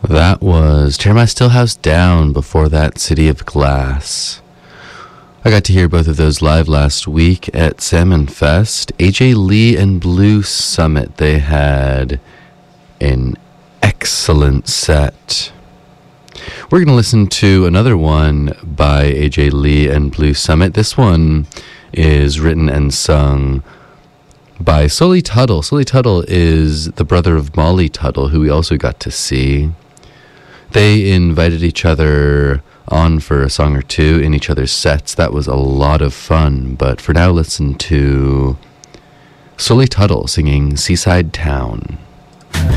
That was Tear My Stillhouse Down, before that City of Glass. I got to hear both of those live last week at Salmon Fest. AJ Lee and Blue Summit, they had an excellent set. We're going to listen to another one by AJ Lee and Blue Summit. This one is written and sung by Sully Tuttle. Sully Tuttle is the brother of Molly Tuttle, who we also got to see. They invited each other on for a song or two in each other's sets. That was a lot of fun. But for now, listen to Sully Tuttle singing Seaside Town.